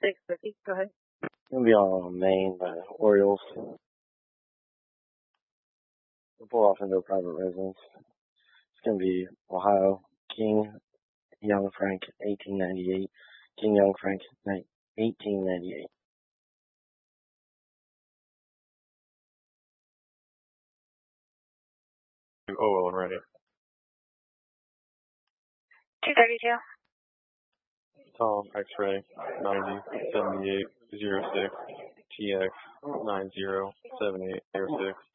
650, go ahead. Gonna be on Main by Orioles. We'll pull off into a private residence. It's gonna be Ohio, King Young Frank, 1898. King Young Frank, 1898. Oh, I'm ready. 232. Tom, X-ray, 907806, TX 907806.